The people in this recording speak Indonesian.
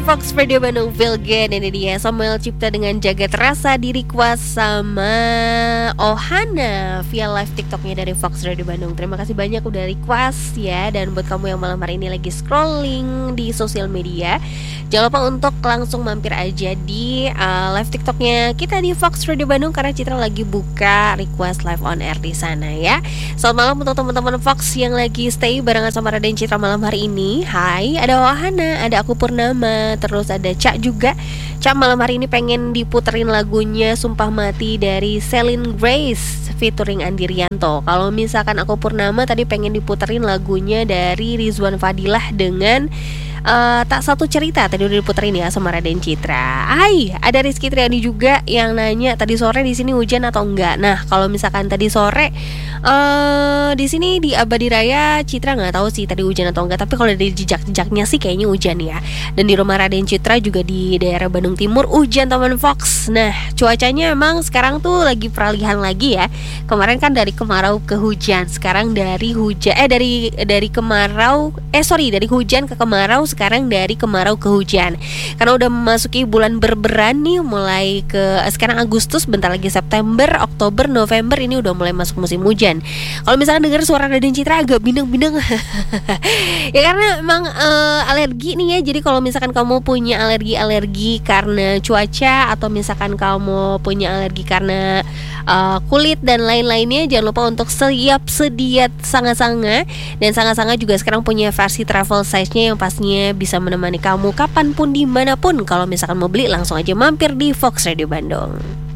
Fox Radio Bandung Vilgen, ini dia Samuel Cipta dengan Jagat Rasa di request sama Ohana via live TikToknya dari Fox Radio Bandung. Terima kasih banyak udah request ya. Dan buat kamu yang malam hari ini lagi scrolling di sosial media, jangan lupa untuk langsung mampir aja di live TikToknya kita di Fox Radio Bandung, karena Citra lagi buka request live on air di sana ya. Selamat malam untuk teman-teman Fox yang lagi stay barengan sama Raden Citra malam hari ini. Hai, ada Ohana, ada aku Purnama, terus ada Cak juga. Cak malam hari ini pengen diputerin lagunya Sumpah Mati dari Celine Grace featuring Andi Rianto. Kalau misalkan aku Purnama tadi pengen diputerin lagunya dari Rizwan Fadilah dengan Tak Satu Cerita, tadi udah diputerin ya sama Raden Citra. Hai, ada Rizky Triadi juga yang nanya tadi sore di sini hujan atau enggak. Nah, kalau misalkan tadi sore di sini di Abadi Raya Citra nggak tahu sih tadi hujan atau enggak, tapi kalau dari jejak-jejaknya sih kayaknya hujan ya. Dan di rumah Raden Citra juga di daerah Bandung Timur hujan teman Fox. Nah, cuacanya emang sekarang tuh lagi peralihan lagi ya. Kemarin kan dari kemarau ke hujan, sekarang dari hujan dari kemarau dari hujan ke kemarau, sekarang dari kemarau ke hujan. Karena udah memasuki bulan berberan nih, mulai ke sekarang Agustus, bentar lagi September, Oktober, November, ini udah mulai masuk musim hujan. Kalau misalkan dengar suara Raden Citra agak bindeng-bindeng ya karena emang alergi nih ya. Jadi kalau misalkan kamu punya alergi karena cuaca, atau misalkan kamu punya alergi karena kulit dan lain-lainnya, jangan lupa untuk siap sedia Sanga-Sanga. Dan Sanga-Sanga juga sekarang punya versi travel size-nya yang pastinya bisa menemani kamu kapanpun dimanapun. Kalau misalkan mau beli, langsung aja mampir di Fox Radio Bandung.